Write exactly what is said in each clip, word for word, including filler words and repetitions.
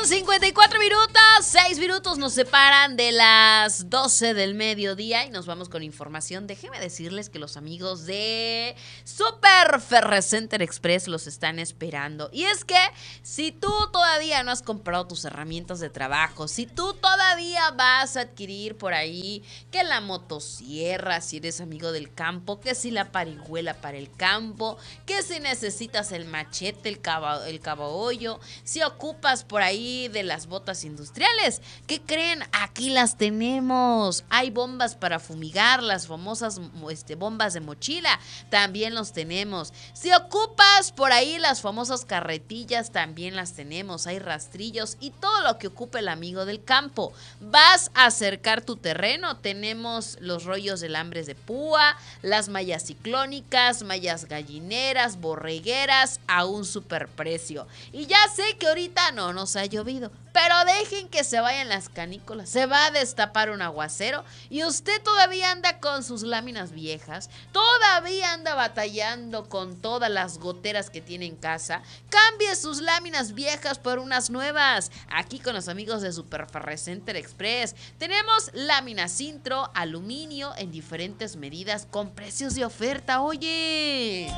cincuenta y cuatro minutos, seis minutos nos separan de las doce del mediodía y nos vamos con información. Déjenme decirles que los amigos de Super Ferrecenter Express los están esperando. Y es que si tú todavía no has comprado tus herramientas de trabajo, si tú todavía vas a adquirir por ahí que la motosierra, si eres amigo del campo, que si la parihuela para el campo, que si necesitas el machete, el cabo, el cabaollo, si ocupas por ahí de las botas industriales, ¿qué creen? Aquí las tenemos. Hay bombas para fumigar, las famosas este, bombas de mochila, también los tenemos. Si ocupas por ahí las famosas carretillas, también las tenemos. Hay rastrillos y todo lo que ocupe el amigo del campo. Vas a acercar tu terreno, tenemos los rollos de alambres de púa, las mallas ciclónicas, mallas gallineras, borregueras a un superprecio. Y ya sé que ahorita no nos ha llovido, pero dejen que se vayan las canículas, se va a destapar un aguacero y usted todavía anda con sus láminas viejas, todavía anda batallando con todas las goteras que tiene en casa. Cambie sus láminas viejas por unas nuevas. Aquí con los amigos de Super Ferrecenter Express tenemos láminas Sintro, aluminio en diferentes medidas con precios de oferta. Oye,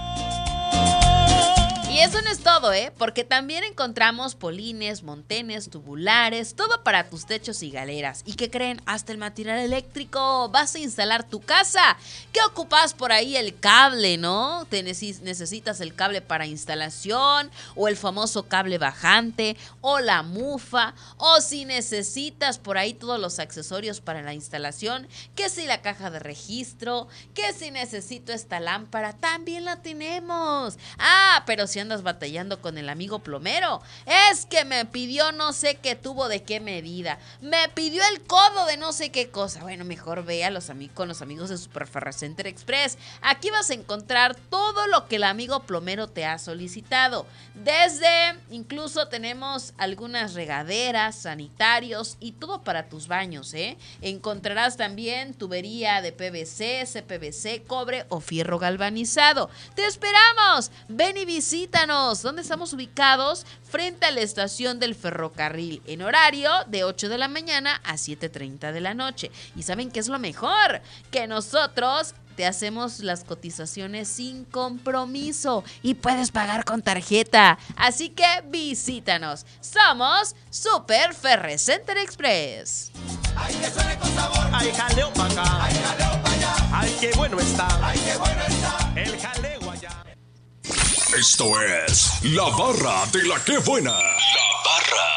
y eso no es todo, ¿eh? Porque también encontramos polines, montenes, tubulares, todo para tus techos y galeras. ¿Y qué creen? Hasta el material eléctrico. Vas a instalar tu casa. ¿Qué ocupas por ahí? El cable, ¿no? Te necesitas el cable para instalación, o el famoso cable bajante, o la mufa, o si necesitas por ahí todos los accesorios para la instalación, que si la caja de registro, que si necesito esta lámpara, también la tenemos. Ah, pero si andas batallando con el amigo plomero, es que me pidió no sé qué tubo de qué medida, me pidió el codo de no sé qué cosa. Bueno, mejor ve a los amigos con los amigos de Super Ferrecenter Express. Aquí vas a encontrar todo lo que el amigo plomero te ha solicitado. Desde, incluso tenemos algunas regaderas, sanitarios y todo para tus baños, ¿eh? Encontrarás también tubería de P V C, C P V C, cobre o fierro galvanizado. ¡Te esperamos! Ven y visítanos. ¿Dónde estamos ubicados? Frente a la estación del ferrocarril, en horario de ocho de la mañana a siete treinta de la noche. ¿Y saben qué es lo mejor? Que nosotros te hacemos las cotizaciones sin compromiso y puedes pagar con tarjeta. Así que visítanos. Somos Super Ferrecenter Express. Ay, que suene con sabor. Ay, jaleo pa' acá. Ay, jaleo pa' allá. Ay, qué bueno está. Ay, qué bueno está. El jaleo allá. Esto es La Barra de la Que Buena. La Barra